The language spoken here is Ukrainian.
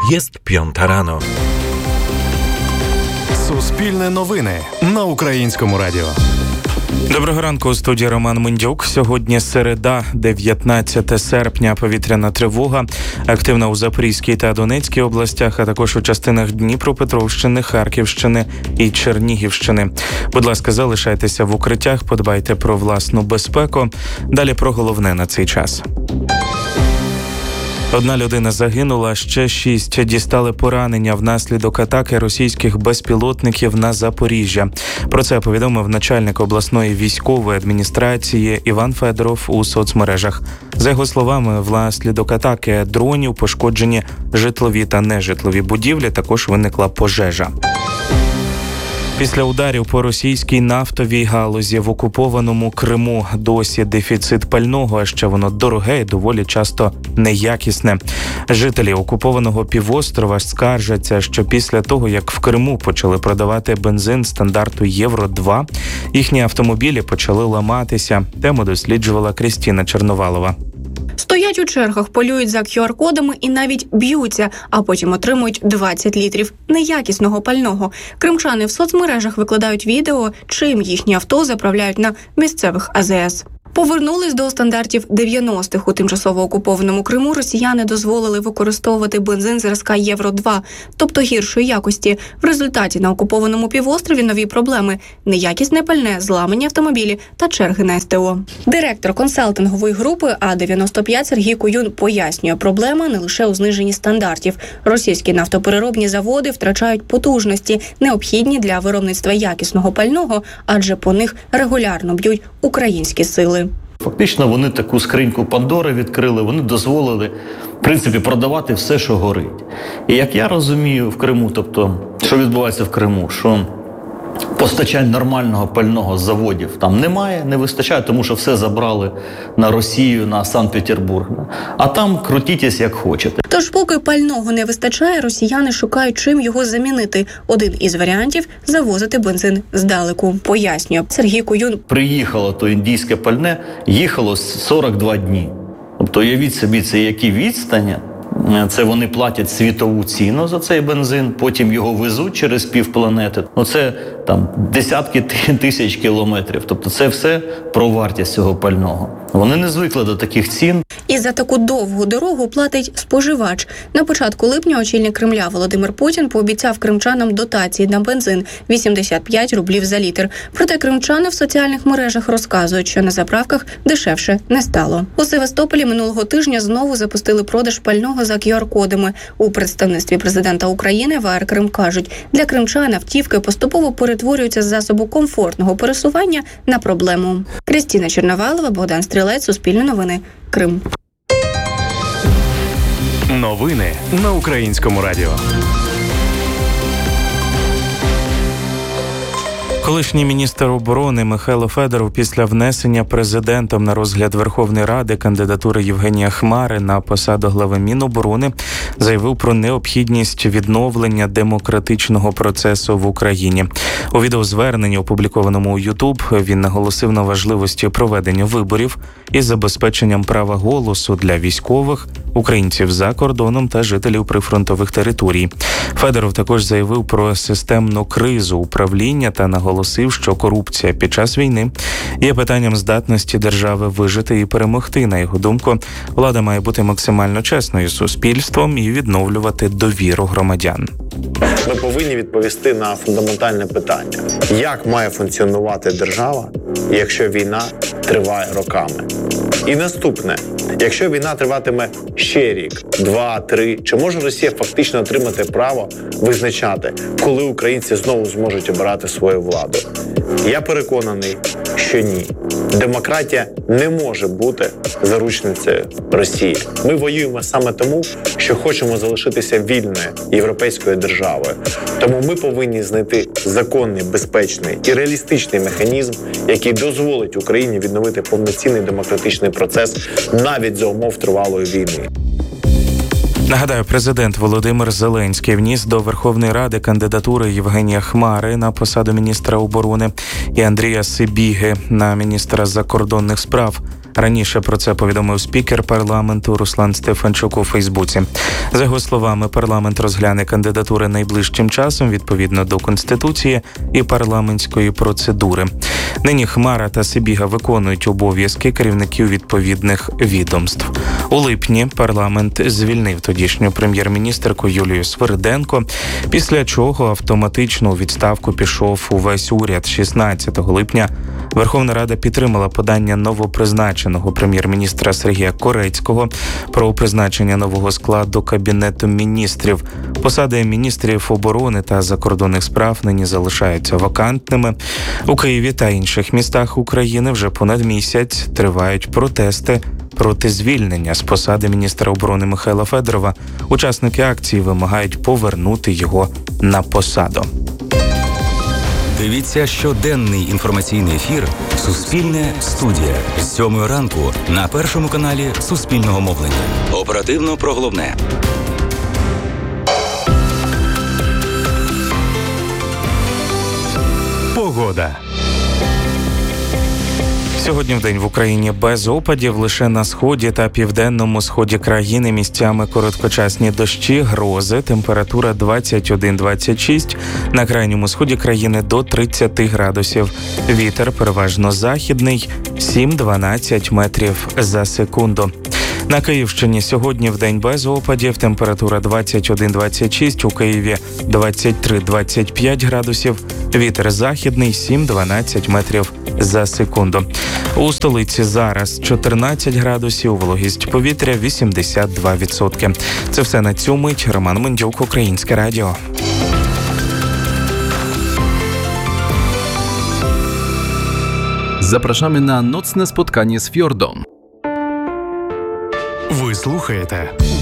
Jest 5 rano. Суспільне новини на Українському радіо. Доброго ранку, у студії Роман Мендюк. Сьогодні середа, 19 серпня, повітряна тривога. Активна у Запорізькій та Донецькій областях, а також у частинах Дніпропетровщини, Харківщини і Чернігівщини. Будь ласка, залишайтеся в укриттях, подбайте про власну безпеку. Далі про головне на цей час. Одна людина загинула, ще 6 дістали поранення внаслідок атаки російських безпілотників на Запоріжжя. Про це повідомив начальник обласної військової адміністрації Іван Федоров у соцмережах. За його словами, внаслідок атаки дронів пошкоджені житлові та нежитлові будівлі, також виникла пожежа. Після ударів по російській нафтовій галузі в окупованому Криму досі дефіцит пального, а ще воно дороге і доволі часто неякісне. Жителі окупованого півострова скаржаться, що після того, як в Криму почали продавати бензин стандарту Євро-2, їхні автомобілі почали ламатися. Тему досліджувала Крістіна Черновалова. Стоять у чергах, полюють за QR-кодами і навіть б'ються, а потім отримують 20 літрів неякісного пального. Кримчани в соцмережах викладають відео, чим їхні авто заправляють на місцевих АЗС. Повернулись до стандартів 90-х. У тимчасово окупованому Криму росіяни дозволили використовувати бензин зразка Євро-2, тобто гіршої якості. В результаті на окупованому півострові нові проблеми – неякісне пальне, зламані автомобілі та черги на СТО. Директор консалтингової групи А-95 Сергій Куюн пояснює, проблема не лише у зниженні стандартів. Російські нафтопереробні заводи втрачають потужності, необхідні для виробництва якісного пального, адже по них регулярно б'ють українські сили. Фактично вони таку скриньку Пандори відкрили, вони дозволили, в принципі, продавати все, що горить. І як я розумію в Криму, тобто, що відбувається в Криму, що постачань нормального пального з заводів там немає, не вистачає, тому що все забрали на Росію, на Санкт-Петербург. А там крутітесь як хочете. Тож поки пального не вистачає, росіяни шукають, чим його замінити. Один із варіантів – завозити бензин здалеку, пояснює Сергій Куюн. Приїхало то індійське пальне, їхало 42 дні. Тобто уявіть собі, це які відстані. Це вони платять світову ціну за цей бензин, потім його везуть через півпланети. Це там десятки тисяч кілометрів. Тобто це все про вартість цього пального. Вони не звикли до таких цін. І за таку довгу дорогу платить споживач. На початку липня очільник Кремля Володимир Путін пообіцяв кримчанам дотації на бензин – 85 рублів за літр. Проте кримчани в соціальних мережах розказують, що на заправках дешевше не стало. У Севастополі минулого тижня знову запустили продаж пального за QR-кодами. У представництві президента України в АР Крим кажуть, для кримчан автівки поступово перетворюються з засобу комфортного пересування на проблему. Крістіна Черновалова, Богдан Стрілець, Суспільне новини, Крим. Новини на Українському радіо. Колишній міністр оборони Михайло Федоров після внесення президентом на розгляд Верховної Ради кандидатури Євгенія Хмари на посаду глави Міноборони заявив про необхідність відновлення демократичного процесу в Україні. У відеозверненні, опублікованому у YouTube, він наголосив на важливості проведення виборів із забезпеченням права голосу для військових, українців за кордоном та жителів прифронтових територій. Федоров також заявив про системну кризу управління та наголосив, що корупція під час війни є питанням здатності держави вижити і перемогти. На його думку, влада має бути максимально чесною з суспільством і відновлювати довіру громадян. Ми повинні відповісти на фундаментальне питання. Як має функціонувати держава, якщо війна триває роками? І наступне. Якщо війна триватиме ще рік, 2, 3, чи може Росія фактично отримати право визначати, коли українці знову зможуть обирати свою владу? Я переконаний, що ні. Демократія не може бути заручницею Росії. Ми воюємо саме тому, що хочемо залишитися вільною європейською державою. Тому ми повинні знайти законний, безпечний і реалістичний механізм, який дозволить Україні відновити повноцінний демократичний процес навіть за умов тривалої війни. Нагадаю, президент Володимир Зеленський вніс до Верховної Ради кандидатури Євгенія Хмари на посаду міністра оборони і Андрія Сибіги на міністра закордонних справ. Раніше про це повідомив спікер парламенту Руслан Стефанчук у Фейсбуці. За його словами, парламент розгляне кандидатури найближчим часом відповідно до Конституції і парламентської процедури. Нині Хмара та Сибіга виконують обов'язки керівників відповідних відомств. У липні парламент звільнив тодішню прем'єр-міністерку Юлію Свириденко, після чого автоматично у відставку пішов увесь уряд. 16 липня Верховна Рада підтримала подання новопризначеного прем'єр-міністра Сергія Корецького про призначення нового складу Кабінету міністрів. Посади міністрів оборони та закордонних справ нині залишаються вакантними. У Києві та інших містах України вже понад місяць тривають протести проти звільнення з посади міністра оборони Михайла Федорова. Учасники акції вимагають повернути його на посаду. Дивіться щоденний інформаційний ефір «Суспільне студія» з 7 ранку на Першому каналі Суспільного мовлення. Оперативно про головне. Погода. Сьогодні вдень в Україні без опадів, лише на сході та південному сході країни місцями короткочасні дощі, грози, температура 21-26, на крайньому сході країни до 30 градусів. Вітер переважно західний 7-12 метрів за секунду. На Київщині сьогодні вдень без опадів, температура 21-26, у Києві 23-25 градусів, вітер західний 7-12 метрів за секунду. У столиці зараз 14 градусів, вологість повітря 82%. Це все на цю мить. Роман Мендюк, Українське радіо. Zapraszamy na nocne spotkanie z Fjordom. Ви слухаєте